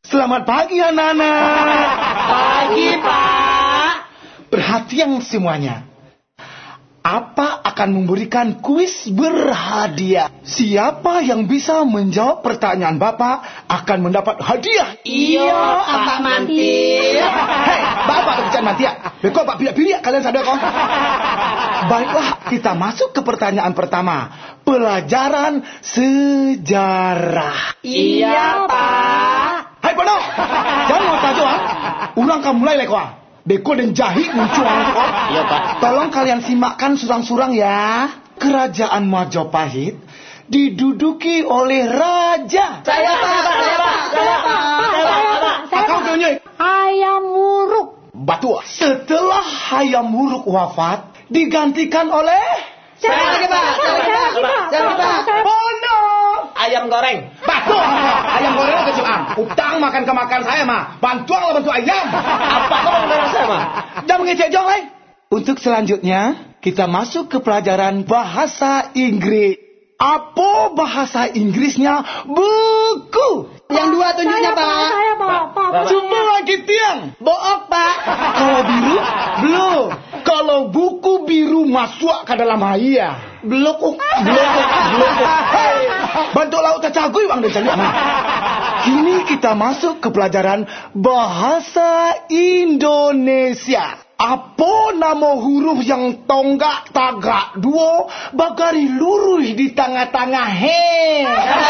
Selamat pagi anak-anak. Pagi, Pak. Perhatian semuanya. Apa akan memberikan kuis berhadiah. Siapa yang bisa menjawab pertanyaan Bapak akan mendapat hadiah. Iya, Pak Mantir. Hei, Bapak kerjaan nanti ya. Bekok Pak pilih kalian sadar kok. Baiklah, kita masuk ke pertanyaan pertama. Pelajaran sejarah. Iya, Pak. Hai Pono, jangan mau tahu ulang kamu mulai lekwa. Beko dan Jahi muncul kok. Iya, Pak. Tolong kalian simakkan surang-surang ya. Kerajaan Majapahit diduduki oleh raja. Saya, Pak. Kau tunjuk. Hayam Wuruk. Batu. Setelah Hayam Wuruk wafat, digantikan oleh Saya lagi, Pak. Pono. Ayam goreng. Batu. Ayam goreng kecil utang makan kemakan saya mah. Bantuan lah bantu ayam. Apa kau mau saya, Pak? Jangan mengecek jong, eh. Untuk selanjutnya, kita masuk ke pelajaran bahasa Inggris. Apa bahasa Inggrisnya? Buku. Yang dua tunjuknya, Pak. Saya, Pak. Coba lagi tiang. Book, Pak. Kalau biru, belum. Kalau buku biru masuk ke dalam haya. Belum. Hei, bantu laut cacagui bang dan cari aman. Kini kita masuk ke pelajaran bahasa Indonesia. Apa nama huruf yang tonggak tagak dua bagari lurus di tengah-tengah he?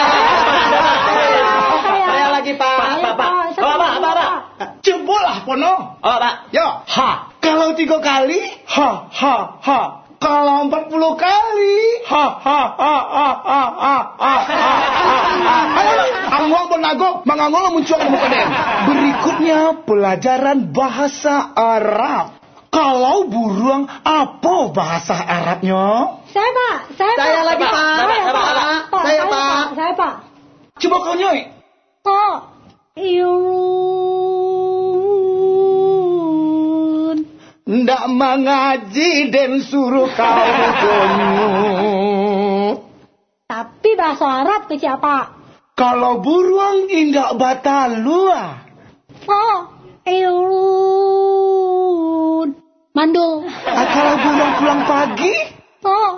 Saya lagi, Pak. Pak. Pak. Cobalah Pono. Oh, Pak. Yo, ha. Kalau 3 kali, ha. Kalau 40 kali, ha. Angwang benago, mangangolo muncul ke muka den. Berikutnya pelajaran bahasa Arab. Kalau burung, apa bahasa Arabnya? Saya, Pak. Saya lagi, Pak. Saya, Pak. Saya, Pak. Coba kau nyoi. Pak. Iun. Ndak mengaji dan suruh kau donyut. Tapi bahasa Arab ke siapa? Kalau burung indak batalua. Pak. Iun. Mandul. Kalau burung pulang pagi, Pak.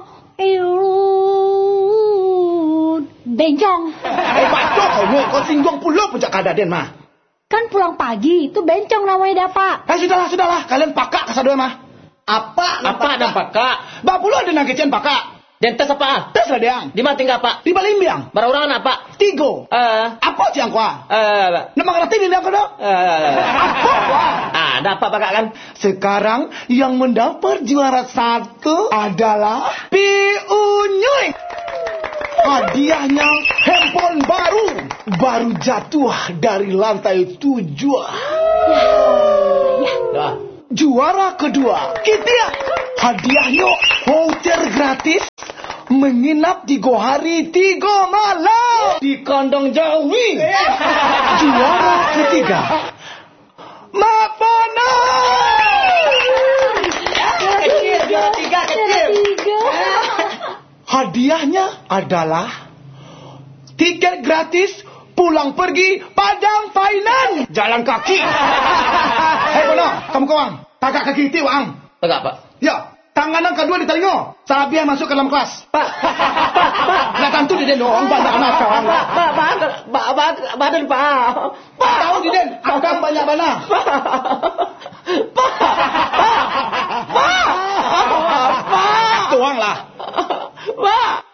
Iun. Bencong. batok kau singgung pulau pejak kadaden mah. Kan pulang pagi, itu bencong namanya, Pak. Sudahlah, kalian pakak kesadua mah. Apa dan Pak? Bak pulau ada nagecian pakak. Dan tes apa? Tes lah diang. Di mana tinggal, Pak? Di Balimbiang. Beraurangan apa? 3. Apa ciang kuah? Nama ngerti ni dia kau Apa kuah? Ada apa, Pak kan? Sekarang yang mendapat juara 1 adalah Piunyuy. Hadiahnya handphone baru jatuh dari lantai 7. Dah. Juara kedua, kita hadiahnya hotel gratis, menginap 3 hari 3 malam di kandang Jawi. Juara ketiga, Mapono. Kecil. Hadiahnya adalah tiket gratis pulang pergi Padang Finance jalan kaki. Hei Pono, kamu kawan, tagak kaki itu ang. Tegak, Pak. Ya, tangan yang kedua di telinga. Sabiah masuk ke dalam kelas. Pak. Nggak tentu di den doang banyak anak kawan. Badan, Pak. Pak tahu di den, akang banyak bana. Pak. Tuang lah. Pak.